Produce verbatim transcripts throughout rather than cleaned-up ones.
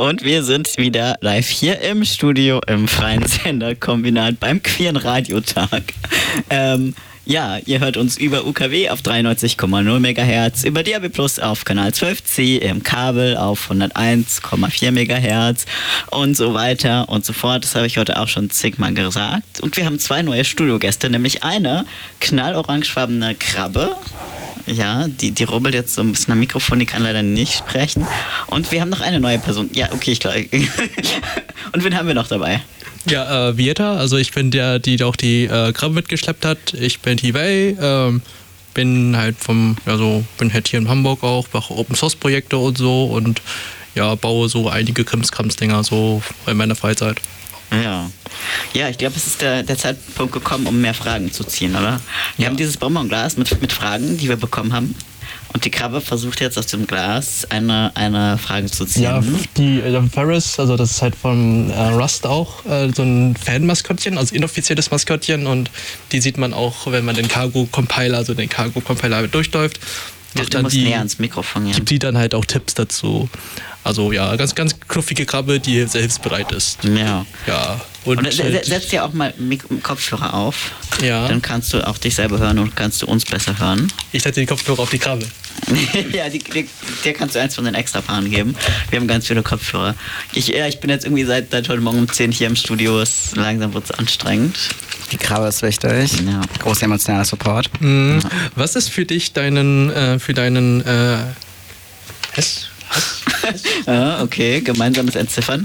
Und wir sind wieder live hier im Studio im Freien Senderkombinat beim Queeren Radiotag. Ähm, ja, ihr hört uns über U K W auf dreiundneunzig Komma null Megahertz, über D A B Plus auf Kanal zwölf C, im Kabel auf hunderteins Komma vier Megahertz und so weiter und so fort. Das habe ich heute auch schon zigmal gesagt. Und wir haben zwei neue Studiogäste, nämlich eine knallorangefarbene Krabbe. Ja, die, die rubbelt jetzt so ein bisschen am Mikrofon, die kann leider nicht sprechen. Und wir haben noch eine neue Person. Ja, okay, ich glaube. Und wen haben wir noch dabei? Ja, äh, Vieta, also ich bin der, die auch die äh, Krabbe mitgeschleppt hat. Ich bin T-Way, ähm, bin halt vom, also bin halt hier in Hamburg auch, mache Open-Source-Projekte und so und ja, baue so einige Krimskrams-Dinger so in meiner Freizeit. Ja. Ja, ich glaube, es ist der, der Zeitpunkt gekommen, um mehr Fragen zu ziehen, oder? Wir ja. haben dieses Bonbonglas mit, mit Fragen, die wir bekommen haben. Und die Krabbe versucht jetzt aus dem Glas eine, eine Frage zu ziehen. Ja, die äh, Ferris, also das ist halt von äh, Rust auch äh, so ein Fan-Maskottchen, also inoffizielles Maskottchen. Und die sieht man auch, wenn man den Cargo-Compiler, also den Cargo-Compiler durchläuft. Ach, du musst die, näher ans Mikrofon gehen. Gibt die dann halt auch Tipps dazu. Also ja, ganz, ganz knuffige Krabbe, die sehr hilfsbereit ist. Ja. Ja. Und, und halt, setz dir auch mal Mik- Kopfhörer auf. Ja. Dann kannst du auch dich selber hören und kannst du uns besser hören. Ich setze den Kopfhörer auf die Krabbe. Ja, die, die, dir kannst du eins von den Extrapaaren geben. Wir haben ganz viele Kopfhörer. Ich, ja, ich bin jetzt irgendwie seit, seit heute Morgen um zehn hier im Studio. Es, langsam wird es anstrengend. Die Krabbe ist wichtig. Ja. Großer emotionaler Support. Mhm. Ja. Was ist für dich deinen, äh, für deinen, äh, Hess? Ja, okay, gemeinsames Entziffern.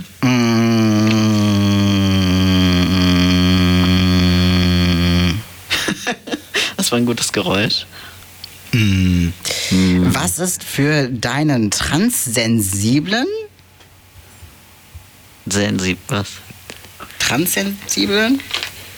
Das war ein gutes Geräusch. Mm. Mm. Was ist für deinen transsensiblen? Sensib, was? Transsensiblen?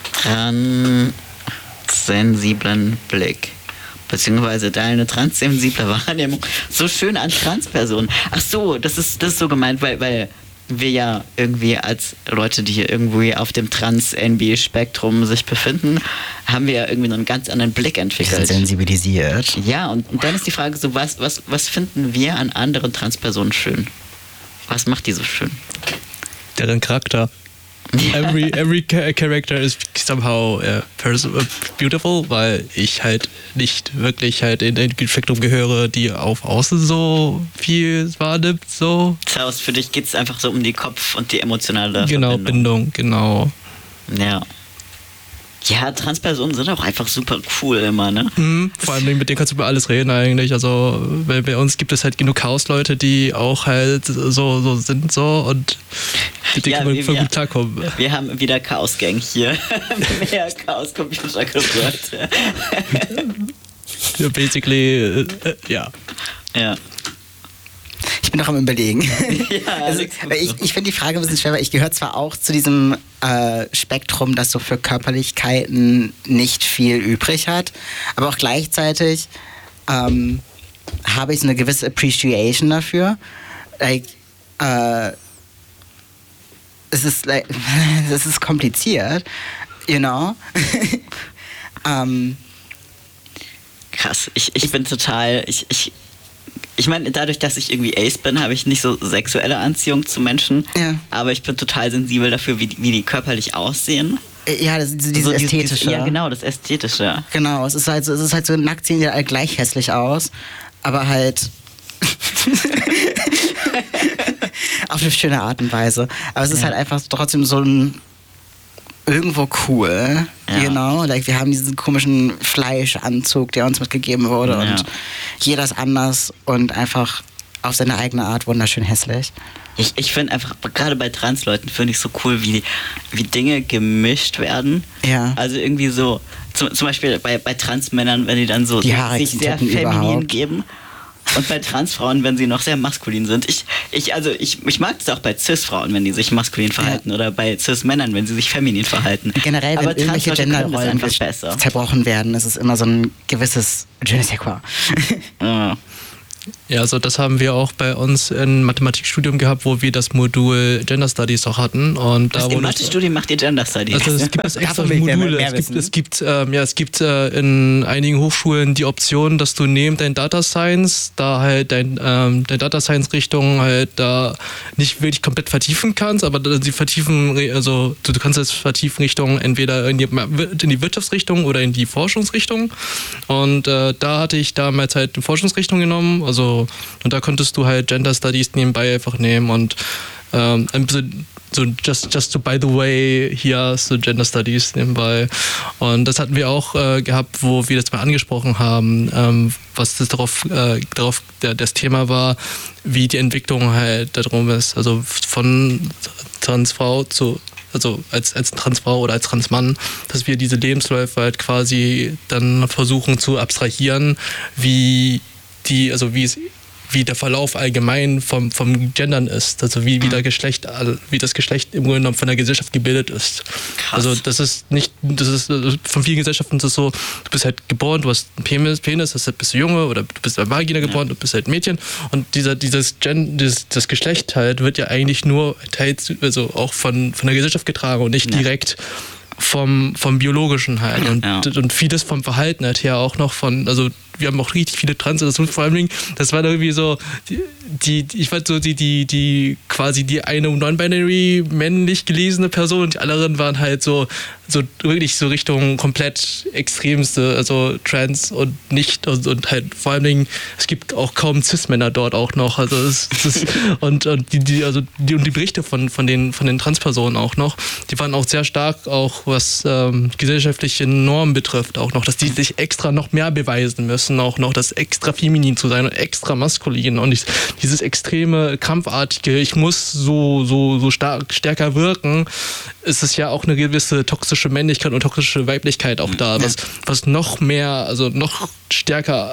Transsensiblen Blick. Beziehungsweise deine transsensible Wahrnehmung so schön an Transpersonen. Ach so, das ist, das ist so gemeint, weil, weil wir ja irgendwie als Leute, die hier irgendwie auf dem Trans-N B-Spektrum sich befinden, haben wir ja irgendwie einen ganz anderen Blick entwickelt. Sensibilisiert. Ja, und, und dann ist die Frage so, was, was, was finden wir an anderen Transpersonen schön? Was macht die so schön? Deren Charakter. Every, every character is somehow uh, beautiful, weil ich halt nicht wirklich halt in ein Spektrum gehöre, die auf Außen so viel wahrnimmt, so. Das heißt, für dich geht es einfach so um die Kopf- und die emotionale genau, Verbindung. Genau, Bindung, genau. Ja. Ja, Transpersonen sind auch einfach super cool immer, ne? Mhm, vor allem mit denen kannst du über alles reden eigentlich. Also bei, bei uns gibt es halt genug Chaos-Leute, die auch halt so, so sind so und mit denen ja, kann man wir, voll gut klarkommen. Wir haben wieder Chaos-Gang hier. Mehr Chaos-Computer gesagt. Ja, basically, äh, ja. Ja. Ich bin noch am Überlegen. Ja, also, ich ich finde die Frage ein bisschen schwer, weil ich gehöre zwar auch zu diesem äh, Spektrum, das so für Körperlichkeiten nicht viel übrig hat, aber auch gleichzeitig ähm, habe ich so eine gewisse Appreciation dafür. Like, äh, es ist, like, es ist kompliziert, you know? ähm, Krass, ich, ich bin total, ich, ich Ich meine, dadurch, dass ich irgendwie Ace bin, habe ich nicht so sexuelle Anziehung zu Menschen. Ja. Aber ich bin total sensibel dafür, wie die, wie die körperlich aussehen. Ja, das, dieses so Ästhetische. Dieses, ja, genau, das Ästhetische. Genau, es ist halt so, es ist halt so nackt sehen die halt gleich hässlich aus. Aber halt auf eine schöne Art und Weise. Aber es ist ja. halt einfach trotzdem so ein irgendwo cool, ja. Genau. Like, wir haben diesen komischen Fleischanzug, der uns mitgegeben wurde ja. und jeder ist anders und einfach auf seine eigene Art wunderschön hässlich. Ich, ich finde einfach, gerade bei Transleuten finde ich so cool, wie, wie Dinge gemischt werden. Ja. Also irgendwie so, zum, zum Beispiel bei, bei Transmännern, wenn die dann so die sich sehr feminin überhaupt. geben. Und bei Transfrauen, wenn sie noch sehr maskulin sind. Ich, ich, also ich, ich mag es auch bei Cis-Frauen, wenn die sich maskulin verhalten. Ja. Oder bei Cis-Männern, wenn sie sich feminin verhalten. Generell, wenn aber irgendwelche Genderrollen zerbrochen werden, ist es immer so ein gewisses Je ne sais quoi. Ja. Ja, also das haben wir auch bei uns im Mathematikstudium gehabt, wo wir das Modul Gender Studies auch hatten. Und da Was, Im Mathestudium macht ihr Gender Studies? Also es gibt es extra Davon will ich mehr- Module. mehr Es gibt, wissen. es gibt, ähm, ja, es gibt äh, in einigen Hochschulen die Option, dass du neben dein Data Science da halt dein, ähm, dein Data Science Richtung halt da nicht wirklich komplett vertiefen kannst, aber die vertiefen, also du, du kannst es vertiefen Richtung entweder in die, in die Wirtschaftsrichtung oder in die Forschungsrichtung. Und äh, da hatte ich damals halt eine Forschungsrichtung genommen, also und da konntest du halt Gender Studies nebenbei einfach nehmen und ähm, ein bisschen so just, just to by the way, hier so Gender Studies nebenbei. Und das hatten wir auch äh, gehabt, wo wir das mal angesprochen haben, ähm, was das darauf, äh, darauf der, das Thema war, wie die Entwicklung halt darum ist. Also von Transfrau zu, also als, als Transfrau oder als Transmann, dass wir diese Lebensläufe halt quasi dann versuchen zu abstrahieren, wie die, also wie es wie der Verlauf allgemein vom, vom Gendern ist, also wie, wie, der Geschlecht, wie das Geschlecht im Grunde genommen von der Gesellschaft gebildet ist. Krass. Also das ist nicht, das ist von vielen Gesellschaften ist es so, du bist halt geboren, du hast einen Penis, Penis, deshalb bist du Junge oder du bist eine Vagina geboren, ja. Du bist halt Mädchen und dieser, dieses Gen, dieses, das Geschlecht halt wird ja eigentlich nur teils, also auch von, von der Gesellschaft getragen und nicht ja. direkt vom, vom Biologischen halt und, ja. und vieles vom Verhalten halt her auch noch von, also wir haben auch richtig viele Trans, das vor allem, das war irgendwie so, die, die ich fand so die, die, die quasi die eine non-binary männlich gelesene Person und die anderen waren halt so, so wirklich so Richtung komplett extremste, also Trans und nicht und, und halt vor allem, es gibt auch kaum Cis-Männer dort auch noch, also es, es ist, und, und die, die, also die, und die Berichte von, von den, von den Transpersonen auch noch, die waren auch sehr stark auch was ähm, gesellschaftliche Normen betrifft auch noch, dass die sich extra noch mehr beweisen müssen, auch noch das extra feminin zu sein und extra maskulin und dieses extreme krampfartige, ich muss so so so stark stärker wirken, ist es ja auch eine gewisse toxische Männlichkeit und toxische Weiblichkeit auch da, was was noch mehr, also noch stärker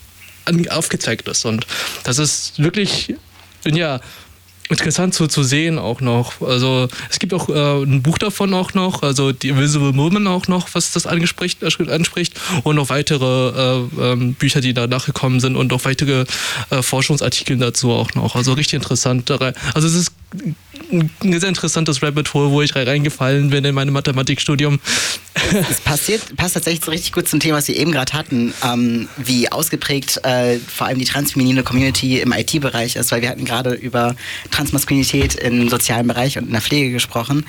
an, aufgezeigt ist und das ist wirklich ja interessant zu, zu sehen auch noch. Also es gibt auch äh, ein Buch davon auch noch, also die Invisible Woman auch noch, was das anspricht, anspricht und noch weitere äh, ähm, Bücher, die danach gekommen sind und auch weitere äh, Forschungsartikel dazu auch noch. Also richtig interessant. Also es ist ein sehr interessantes Rabbit Hole, wo ich reingefallen bin in meinem Mathematikstudium. Es passiert, passt tatsächlich so richtig gut zum Thema, was wir eben gerade hatten, ähm, wie ausgeprägt äh, vor allem die transfeminine Community im I T-Bereich ist, weil wir hatten gerade über Transmaskulinität im sozialen Bereich und in der Pflege gesprochen.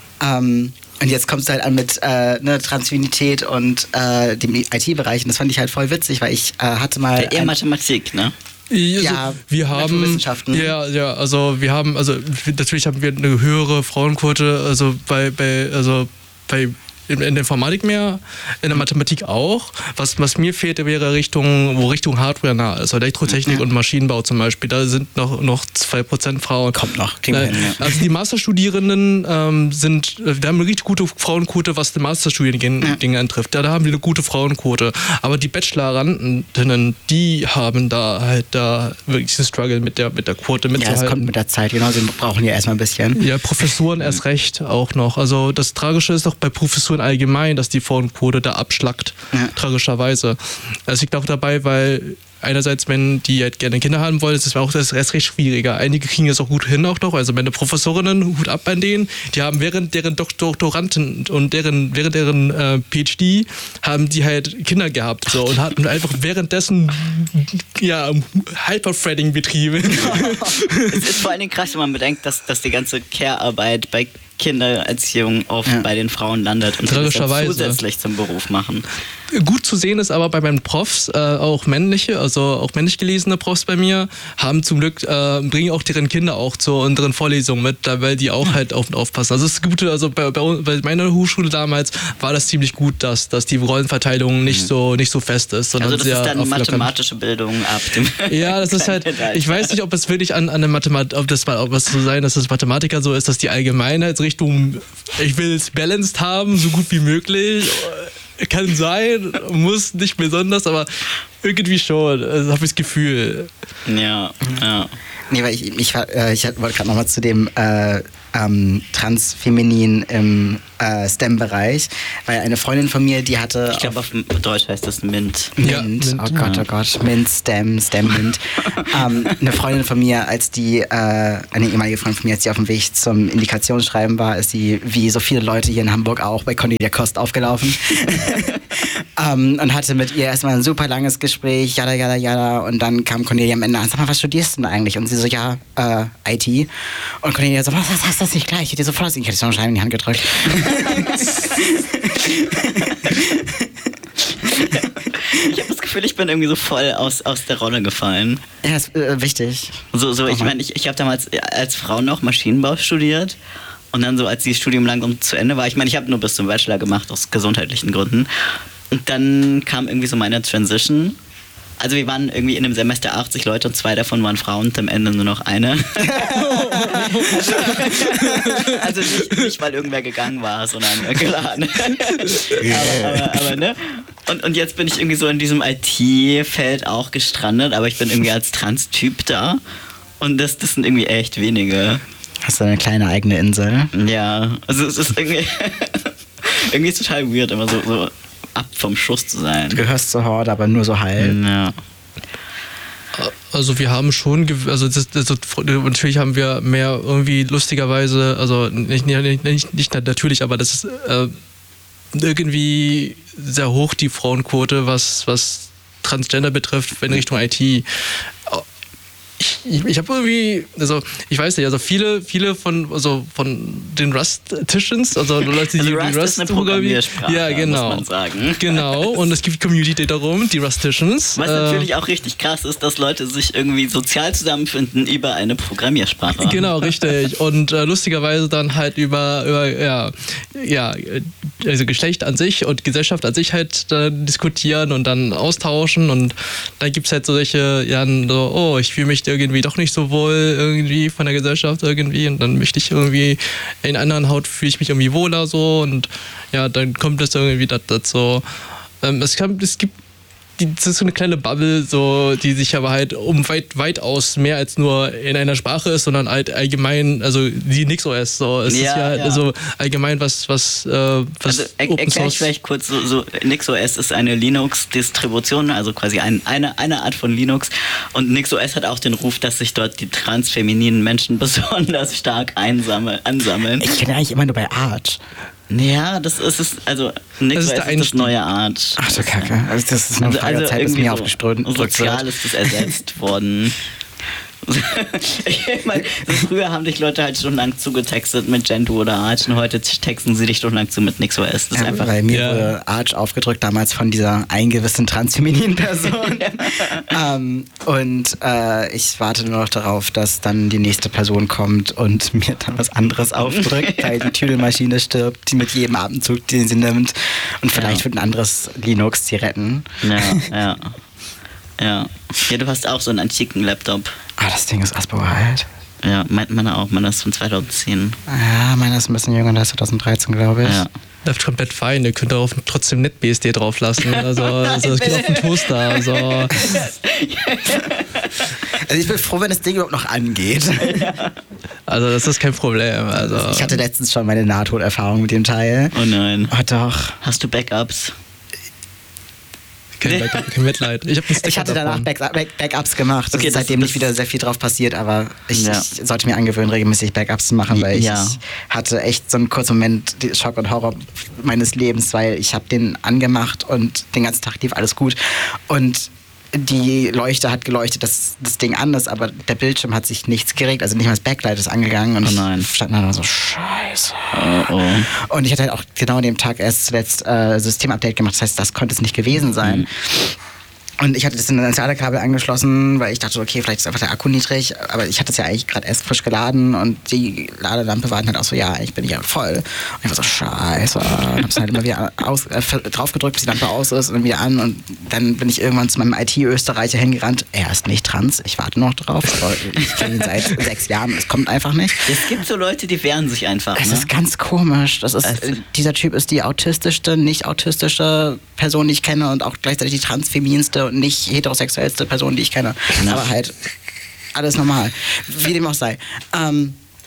Ähm, und jetzt kommst du halt an mit äh, ne, Transfeminität und äh, dem I T-Bereich und das fand ich halt voll witzig, weil ich äh, hatte mal... Ja, eher Mathematik, ne? Also, ja, wir haben Naturwissenschaften. Ja, ja, also wir haben, also natürlich haben wir eine höhere Frauenquote, also bei, bei, also bei in der Informatik mehr, in der Mathematik auch. Was, was mir fehlt, wäre Richtung, wo Richtung Hardware nah ist. Elektrotechnik ja. und Maschinenbau zum Beispiel. Da sind noch, noch zwei Prozent Frauen. Kommt noch. Äh, hin, ja. Also die Masterstudierenden ähm, sind, wir haben eine richtig gute Frauenquote, was die Masterstudiengänge ja. antrifft. Da, da haben wir eine gute Frauenquote. Aber die Bachelorandinnen, die haben da halt da wirklich diesen Struggle mit der, mit der Quote mitzuhalten. Ja, es kommt mit der Zeit, genau. Sie brauchen ja erstmal ein bisschen. Ja, Professoren erst recht auch noch. Also das Tragische ist doch bei Professuren allgemein, dass die Frauenquote da abschlackt, ja. tragischerweise. Es liegt auch dabei, weil einerseits, wenn die halt gerne Kinder haben wollen, ist es auch das ist recht schwieriger. Einige kriegen es auch gut hin auch noch. Also meine Professorinnen, Hut ab bei denen, die haben während deren Doktoranden und deren, während deren äh, PhD haben die halt Kinder gehabt so, und hatten einfach währenddessen ja, Hyperthreading betrieben. Es ist vor allen Dingen krass, wenn man bedenkt, dass, dass die ganze Care-Arbeit bei Kindererziehung oft ja. bei den Frauen landet und sie das dann zusätzlich zum Beruf machen. Gut zu sehen ist aber bei meinen Profs, äh, auch männliche, also auch männlich gelesene Profs bei mir, haben zum Glück, äh, bringen auch deren Kinder auch zu unseren Vorlesungen mit, weil die auch halt auf, aufpassen. Also das Gute, also bei, bei, bei meiner Hochschule damals war das ziemlich gut, dass, dass die Rollenverteilung nicht so, nicht so fest ist. Also das sehr ist dann mathematische Bildung ab dem Ja, das ist halt, ich weiß nicht, ob es wirklich an, an der Mathematik, ob das ob es so sein, dass das Mathematiker so ist, dass die Allgemeinheitsrichtung, ich will es balanced haben, so gut wie möglich. Kann sein, muss nicht besonders, aber irgendwie schon. Also habe ich das Gefühl. Ja, ja. Nee, weil ich, ich, äh, ich wollte gerade nochmal zu dem, äh, ähm, transfeminin im äh, STEM-Bereich, weil eine Freundin von mir, die hatte... Ich glaube, auf Deutsch heißt das Mint. Mint, Ja, Mint, oh Gott, oh Gott, Mint, STEM, STEM, Mint. ähm, eine Freundin von mir, als die, äh, eine ehemalige Freundin von mir, als sie auf dem Weg zum Indikationsschreiben war, ist sie, wie so viele Leute hier in Hamburg auch, bei Cornelia Kost aufgelaufen. ähm, und hatte mit ihr erstmal ein super langes Gespräch, jada, jada, jada. Und dann kam Cornelia am Ende an, sag mal, was studierst du denn eigentlich? Und sie so, ja, äh, I T. Und Cornelia so, was, was hast du das nicht gleich? Ich hätte dir sofort das Indikationsschreiben in die Hand gedrückt. Ich habe das Gefühl, ich bin irgendwie so voll aus, aus der Rolle gefallen. Ja, ist äh, wichtig. So, so, ich meine, ich, ich habe damals als Frau noch Maschinenbau studiert und dann so, als dieses Studium langsam zu Ende war, ich meine, ich habe nur bis zum Bachelor gemacht, aus gesundheitlichen Gründen. Und dann kam irgendwie so meine Transition. Also wir waren irgendwie in einem Semester achtzig Leute und zwei davon waren Frauen und am Ende nur noch eine. also also nicht, nicht, weil irgendwer gegangen war, sondern äh, geladen. aber, aber, aber, ne? Und, und jetzt bin ich irgendwie so in diesem I T-Feld auch gestrandet, aber ich bin irgendwie als Trans-Typ da. Und das, das sind irgendwie echt wenige. Hast du eine kleine eigene Insel? Ja, also es ist irgendwie... irgendwie ist es total weird, immer so... so ab vom Schuss zu sein. Du gehörst zur Horde, aber nur so halb. Ja. Also wir haben schon, also das, das, natürlich haben wir mehr irgendwie lustigerweise, also nicht, nicht, nicht, nicht natürlich, aber das ist äh, irgendwie sehr hoch, die Frauenquote, was, was Transgender betrifft, in Richtung I T. Ich, ich habe irgendwie, also ich weiß nicht, also viele, viele von, also von den Rust-Tischens, also Leute, die, also Rust die Rust ist eine Programmiersprache, ja, genau, muss man sagen. Genau, und es gibt Community darum, die Rust-Tischens. Was äh, natürlich auch richtig krass ist, dass Leute sich irgendwie sozial zusammenfinden über eine Programmiersprache. Genau, richtig. Und äh, lustigerweise dann halt über, über ja, ja, also Geschlecht an sich und Gesellschaft an sich halt äh, diskutieren und dann austauschen und dann gibt es halt solche, ja, so, oh, ich fühle mich irgendwie doch nicht so wohl irgendwie von der Gesellschaft irgendwie und dann möchte ich irgendwie in anderen Haut fühle ich mich irgendwie wohler so und ja, dann kommt das irgendwie dazu. Ähm, es, kann, es gibt Die, das ist so eine kleine Bubble, so, die sich aber halt um weit, weitaus mehr als nur in einer Sprache ist, sondern halt allgemein, also die NixOS, so. Es ja, ist ja, ja also allgemein was, was, äh, was also er, erkläre ich vielleicht kurz, so, so NixOS ist eine Linux-Distribution, also quasi ein, eine, eine Art von Linux und NixOS hat auch den Ruf, dass sich dort die transfemininen Menschen besonders stark einsammeln, ansammeln. Ich kenne eigentlich immer nur bei Arch. Ja, das ist es, also NixOS ist, ist das neue Art. Ach so Kacke, also das ist nur eine Frage der Zeit, bis mir so aufgeströmt wird. Sozial ist das ersetzt worden. Ich meine, so früher haben dich Leute halt stundenlang zugetextet mit Gentoo oder Arch und heute texten sie dich stundenlang zu mit NixOS. Das ist ja, einfach, weil mir ja. wurde Arch aufgedrückt damals von dieser eingewissen transfemininen Person. ähm, und äh, ich warte nur noch darauf, dass dann die nächste Person kommt und mir dann was anderes aufdrückt, weil die Tüdelmaschine stirbt, die mit jedem Atemzug, den sie nimmt. Und vielleicht ja. wird ein anderes Linux sie retten. Ja, ja. Ja. Ja, du hast auch so einen antiken Laptop. Ah, das Ding ist asper alt. Ja, meint meiner auch. Meiner ist von zweitausendzehn. Ja, meiner ist ein bisschen jünger, der ist zweitausenddreizehn, glaube ich. Ja. Läuft komplett fein. Ihr könnt auch trotzdem NetBSD drauf lassen. Also, also es geht auf den Toaster. Also. also ich bin froh, wenn das Ding überhaupt noch angeht. Ja. Also das ist kein Problem. Also. Ich hatte letztens schon meine Nahtoderfahrung mit dem Teil. Oh nein. Oh doch. Hast du Backups? Kein, Back, kein Mitleid. Ich, ich hatte danach Back, Back, Backups gemacht. Okay, ist seitdem nicht wieder sehr viel drauf passiert, aber ich, ja. ich sollte mir angewöhnen, regelmäßig Backups zu machen, weil ich ja. hatte echt so einen kurzen Moment Schock und Horror meines Lebens, weil ich habe den angemacht und den ganzen Tag lief alles gut und die Leuchte hat geleuchtet, dass das Ding an ist, aber der Bildschirm hat sich nichts geregt, also nicht mal das Backlight ist angegangen und oh nein. ich stand da so, scheiße. Oh, oh. Und ich hatte halt auch genau an dem Tag erst zuletzt äh, Systemupdate gemacht, das heißt, das konnte es nicht gewesen sein. Mhm. Und ich hatte das in ein Ladekabel angeschlossen, weil ich dachte, okay, vielleicht ist einfach der Akku niedrig. Aber ich hatte es ja eigentlich gerade erst frisch geladen und die Ladelampe war halt auch so, ja, ich bin ja voll. Und ich war so, scheiße. Und hab's halt immer wieder aus, äh, drauf gedrückt, bis die Lampe aus ist und dann wieder an. Und dann bin ich irgendwann zu meinem I T-Österreicher hingerannt. Er ist nicht trans, ich warte noch drauf. Aber ich kenne ihn seit sechs Jahren, es kommt einfach nicht. Es gibt so Leute, die wehren sich einfach. Es ne? ist ganz komisch. Das ist, also, dieser Typ ist die autistischste, nicht autistische Person, die ich kenne und auch gleichzeitig die transfeminste und nicht heterosexuellste Person, die ich kenne. Ja. Aber halt alles normal. Wie dem auch sei. Ähm,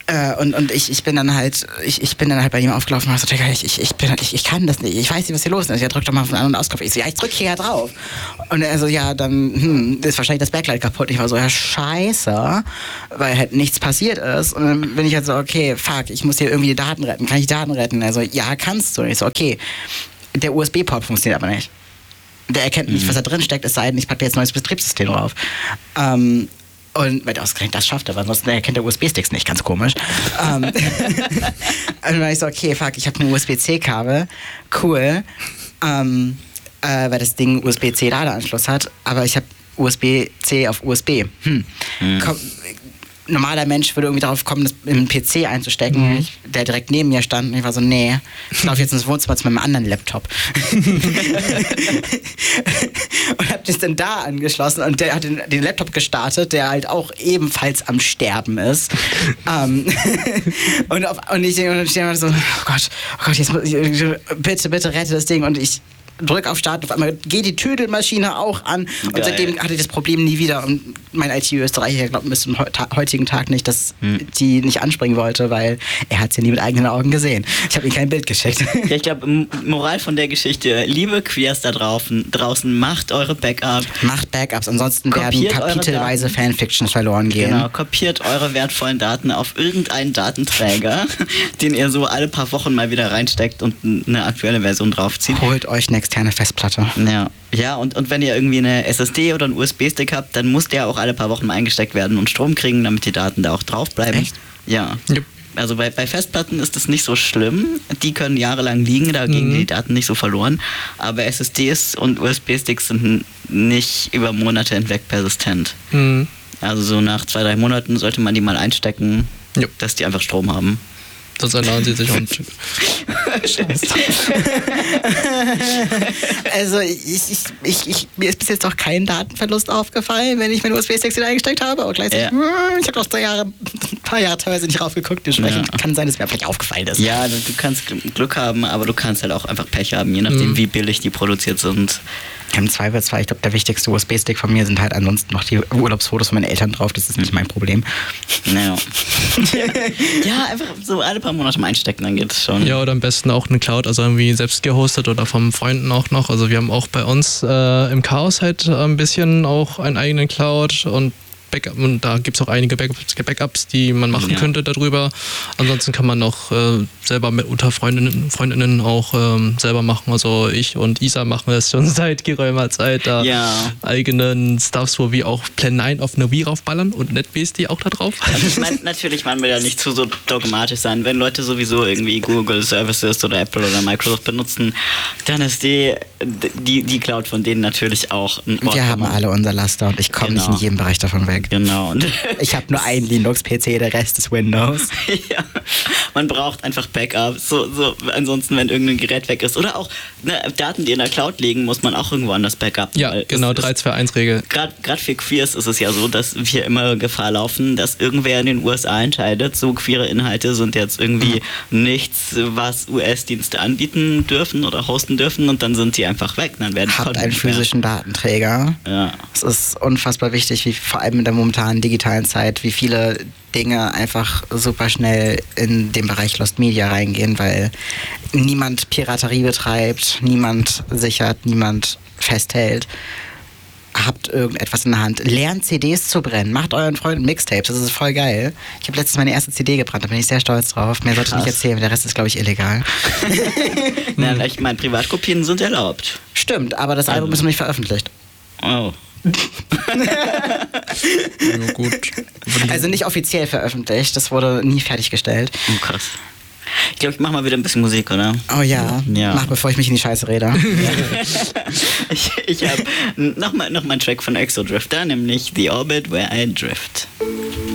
Äh, und und ich, ich bin dann halt, ich, ich bin dann halt bei ihm aufgelaufen und war so, Digga, ich, ich, ich, bin, ich, ich kann das nicht, ich weiß nicht, was hier los ist. Ja, drück doch mal auf den anderen Auskopf. Ich so, ja, ich drück hier ja drauf. Und er so, ja, dann hm, ist wahrscheinlich das Backlight kaputt. Ich war so, ja, scheiße, weil halt nichts passiert ist. Und dann bin ich halt so, okay, fuck, ich muss hier irgendwie die Daten retten. Kann ich die Daten retten? Er so, ja, kannst du. Und ich so, okay, der U S B-Port funktioniert aber nicht. Der erkennt nicht, was da drin steckt, es sei denn, ich packe jetzt ein neues Betriebssystem drauf. Ähm, Und weil ausgerechnet das schafft er, weil ansonsten erkennt der U S B-Sticks nicht, ganz komisch. ähm, und dann war ich so, okay, fuck, ich habe ein U S B-C-Kabel, cool, ähm, äh, weil das Ding U S B-C-Ladeanschluss hat, aber ich habe U S B-C auf U S B. Hm. Mhm. Komm, normaler Mensch würde irgendwie darauf kommen, das in einen P C einzustecken, mhm. ich, der direkt neben mir stand. Und ich war so, nee, ich laufe jetzt ins Wohnzimmer zu meinem anderen Laptop. Und hab das dann da angeschlossen und der hat den, den Laptop gestartet, der halt auch ebenfalls am Sterben ist. um, und, auf, und ich denke mir so, oh Gott, oh Gott, jetzt muss ich, bitte, bitte rette das Ding. Und ich drück auf Start, auf einmal geht die Tüdelmaschine auch an. Und Geil. Seitdem hatte ich das Problem nie wieder. Und mein I T-Österreicher glaubt bis zum heutigen Tag nicht, dass hm. die nicht anspringen wollte, weil er hat es ja nie mit eigenen Augen gesehen. Ich habe ihm kein Bild geschickt. Ja, ich glaube, Moral von der Geschichte, liebe Queers da draußen, draußen macht eure Backups. Macht Backups, ansonsten kopiert werden kapitelweise Fanfictions verloren gehen. Genau, kopiert eure wertvollen Daten auf irgendeinen Datenträger, den ihr so alle paar Wochen mal wieder reinsteckt und eine aktuelle Version draufzieht. Holt euch eine externe Festplatte. Ja, ja und, und wenn ihr irgendwie eine S S D oder einen U S B-Stick habt, dann muss der auch alle paar Wochen mal eingesteckt werden und Strom kriegen, damit die Daten da auch drauf bleiben. Echt? Ja. Yep. Also bei, bei Festplatten ist das nicht so schlimm. Die können jahrelang liegen, da gehen mhm. die Daten nicht so verloren. Aber S S Ds und U S B-Sticks sind nicht über Monate hinweg persistent. Mhm. Also so nach zwei, drei Monaten sollte man die mal einstecken, yep. dass die einfach Strom haben. Sonst erneuern sie sich und Scheiße. Also ich, ich, ich, ich, mir ist bis jetzt noch kein Datenverlust aufgefallen, wenn ich meine U S B-Sticks wieder eingesteckt habe. Aber gleichzeitig, ja. ich habe noch zwei Jahre, ein paar Jahre teilweise nicht raufgeguckt. Dementsprechend ja. kann sein, dass mir vielleicht aufgefallen ist. Ja, du, du kannst Glück haben, aber du kannst halt auch einfach Pech haben, je nachdem, mhm. wie billig die produziert sind. Im Zweifelsfall, ich glaube, der wichtigste U S B-Stick von mir sind halt ansonsten noch die Urlaubsfotos von meinen Eltern drauf. Das ist nicht mein Problem. Naja. Ja, einfach so alle paar Monate mal einstecken, dann geht es schon. Ja, oder am besten auch eine Cloud, also irgendwie selbst gehostet oder vom Freunden auch noch. Also wir haben auch bei uns äh, im Chaos halt ein bisschen auch einen eigenen Cloud und Backup, und da gibt es auch einige Backups, Backups, die man machen ja. könnte darüber. Ansonsten kann man auch äh, selber mit unter Freundinnen, Freundinnen auch ähm, selber machen. Also ich und Isa machen das schon seit geraumer Zeit. Da ja. eigenen Stuffs, wo wir auch Plan neun auf eine Wii raufballern und NetBSD auch da drauf. Also ich meine, natürlich, man will ja nicht zu so dogmatisch sein. Wenn Leute sowieso irgendwie Google Services oder Apple oder Microsoft benutzen, dann ist die, die, die Cloud von denen natürlich auch ein Ort. Wir haben alle unser Laster und ich komme genau. nicht in jedem Bereich davon weg. Genau. Und ich habe nur einen Linux-P C, der Rest ist Windows. Ja, man braucht einfach Backup. So, so, ansonsten, wenn irgendein Gerät weg ist. Oder auch ne, Daten, die in der Cloud liegen, muss man auch irgendwo anders Backup. Ja, genau, drei zwei eins Regel. Gerade für Queers ist es ja so, dass wir immer Gefahr laufen, dass irgendwer in den U S A entscheidet, so queere Inhalte sind jetzt irgendwie mhm. nichts, was U S-Dienste anbieten dürfen oder hosten dürfen und dann sind die einfach weg. Dann werden Habt einen physischen Datenträger. Ja. Es ist unfassbar wichtig, wie vor allem in der momentanen digitalen Zeit, wie viele Dinge einfach super schnell in den Bereich Lost Media reingehen, weil niemand Piraterie betreibt, niemand sichert, niemand festhält. Habt irgendetwas in der Hand. Lernt C Ds zu brennen. Macht euren Freunden Mixtapes. Das ist voll geil. Ich habe letztens meine erste C D gebrannt. Da bin ich sehr stolz drauf. Mehr sollte ich nicht erzählen. Der Rest ist, glaube ich, illegal. Na, ich meine, Privatkopien sind erlaubt. Stimmt, aber das Album ist noch nicht veröffentlicht. Oh. Ja, gut. Also nicht offiziell veröffentlicht. Das wurde nie fertiggestellt. Oh, krass. Ich glaube, ich mach mal wieder ein bisschen Musik, oder? Oh ja, ja. Mach, bevor ich mich in die Scheiße rede. ich ich habe nochmal noch mal einen Track von Exodrifter, nämlich The Orbit Where I Drift.